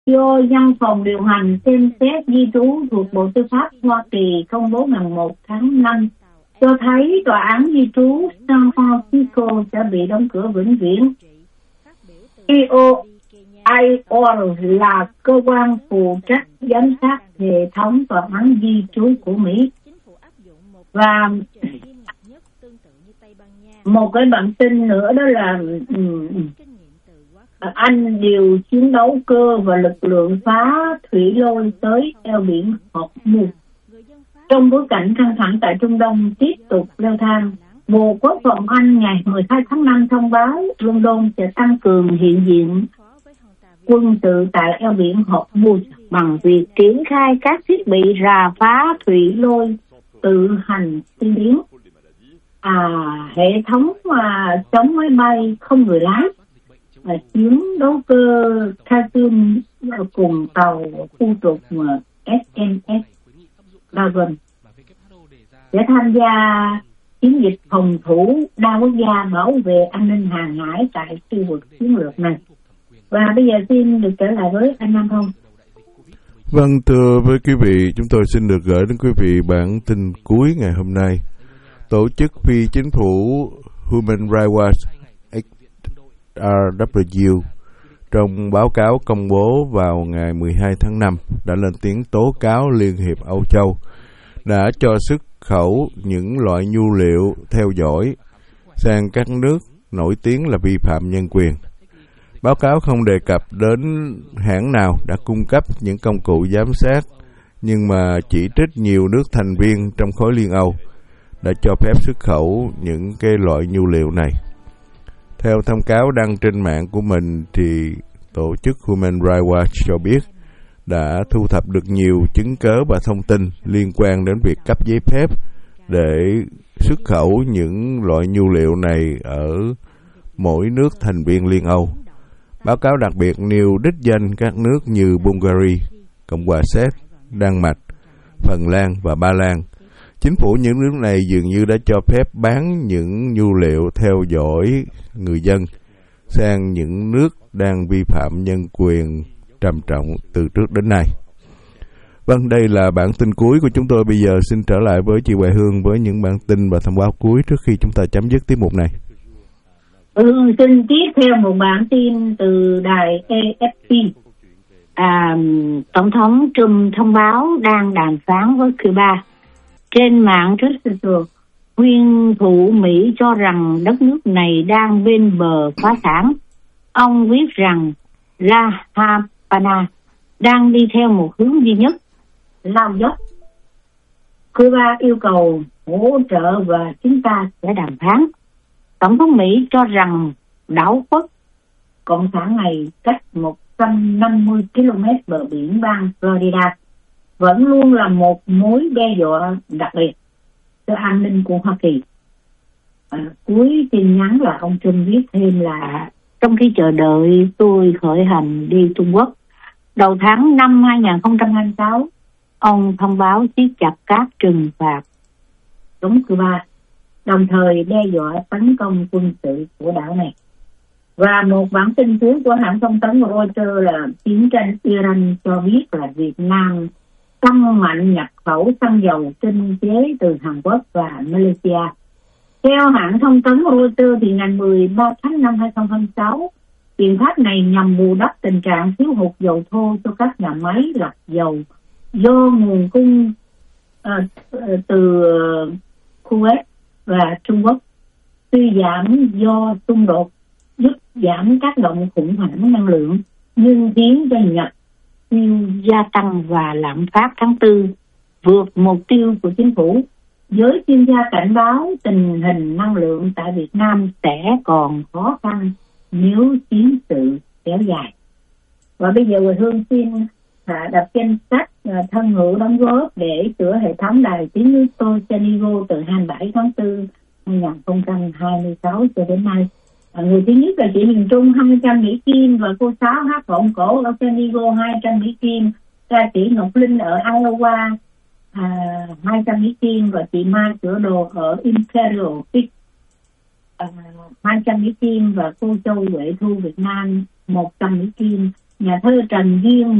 do Văn phòng điều hành xem xét di trú thuộc Bộ Tư pháp Hoa Kỳ công bố ngày 1 tháng 5 cho thấy tòa án di trú San Francisco sẽ bị đóng cửa vĩnh viễn. EOIR là cơ quan phụ trách giám sát hệ thống tòa án di trú của Mỹ. Và một cái bản tin nữa đó là Anh điều chiến đấu cơ và lực lượng phá thủy lôi tới eo biển Hormuz. Trong bối cảnh căng thẳng tại Trung Đông tiếp tục leo thang, Bộ Quốc phòng Anh ngày 12 tháng 5 thông báo London sẽ tăng cường hiện diện quân sự tại eo biển Hormuz bằng việc triển khai các thiết bị rà phá thủy lôi tự hành tiên tiến, hệ thống chống máy bay không người lái, chiến đấu cơ Kazum cùng tàu khu trục SMS Dragon sẽ tham gia chiến dịch phòng thủ đa quốc gia bảo vệ an ninh hàng hải tại khu vực chiến lược này. Và bây giờ xin được trở lại với anh Nam Thông. Vâng, thưa với quý vị, chúng tôi xin được gửi đến quý vị bản tin cuối ngày hôm nay. Tổ chức phi chính phủ Human Rights Watch HRW trong báo cáo công bố vào ngày 12 tháng 5 đã lên tiếng tố cáo Liên hiệp Âu Châu đã cho xuất khẩu những loại nhu liệu theo dõi sang các nước nổi tiếng là vi phạm nhân quyền. Báo cáo không đề cập đến hãng nào đã cung cấp những công cụ giám sát, nhưng mà chỉ trích nhiều nước thành viên trong khối Liên Âu đã cho phép xuất khẩu những cái loại nhu liệu này. Theo thông cáo đăng trên mạng của mình thì tổ chức Human Rights Watch cho biết đã thu thập được nhiều chứng cớ và thông tin liên quan đến việc cấp giấy phép để xuất khẩu những loại nhu liệu này ở mỗi nước thành viên Liên Âu. Báo cáo đặc biệt nêu đích danh các nước như Bulgaria, Cộng hòa Séc, Đan Mạch, Phần Lan và Ba Lan. Chính phủ những nước này dường như đã cho phép bán những nhu liệu theo dõi người dân sang những nước đang vi phạm nhân quyền trầm trọng từ trước đến nay. Vâng, đây là bản tin cuối của chúng tôi. Bây giờ xin trở lại với chị Hoài Hương với những bản tin và thông báo cuối trước khi chúng ta chấm dứt tiết mục này. Xin tiếp theo một bản tin từ đài AFP. Tổng thống Trump thông báo đang đàm phán với Cuba. Trên mạng Twitter, nguyên thủ Mỹ cho rằng đất nước này đang bên bờ phá sản. Ông viết rằng La Habana đang đi theo một hướng duy nhất, lao dốc. Cuba yêu cầu hỗ trợ và chúng ta sẽ đàm phán. Tổng thống Mỹ cho rằng đảo quốc Cộng sản này cách 150 km bờ biển bang Florida vẫn luôn là một mối đe dọa đặc biệt cho an ninh của Hoa Kỳ. Cuối tin nhắn là ông Trump viết thêm là trong khi chờ đợi tôi khởi hành đi Trung Quốc, đầu tháng 5 2026, ông thông báo siết chặt các trừng phạt chống Cuba, đồng thời đe dọa tấn công quân sự của đảo này. Và một bản tin cuối của hãng thông tấn Reuters là chiến tranh Iran cho biết là Việt Nam tăng mạnh nhập khẩu xăng dầu tinh chế từ Hàn Quốc và Malaysia. Theo hãng thông tấn Reuters thì ngày 13 tháng 5 2026, biện pháp này nhằm bù đắp tình trạng thiếu hụt dầu thô cho các nhà máy lọc dầu do nguồn cung từ Kuwait và Trung Quốc suy giảm do xung đột, giúp giảm tác động khủng hoảng năng lượng nhưng khiến cho Nhật tiêu gia tăng và lạm phát tháng 4 vượt mục tiêu của chính phủ. Giới chuyên gia cảnh báo tình hình năng lượng tại Việt Nam sẽ còn khó khăn nếu chiến sự kéo dài. Và bây giờ Quỳnh Hương xin đọc danh sách thân hữu đóng góp để sửa hệ thống đài tiếng nước tôi Chanigo từ 27 tháng 4 2026 cho đến nay. Người thứ nhất là chị Miền Trung 200 Mỹ Kim và cô Sáu hát vọng cổ ở Chanigo 200 Mỹ Kim, ca sĩ Ngọc Linh ở Iowa 200 Mỹ Kim và chị Mai Sửa Đồ ở Imperial Peak 200 Mỹ Kim và cô Châu Huệ Thu Việt Nam 100 Mỹ Kim. nhà thơ Trần Duyên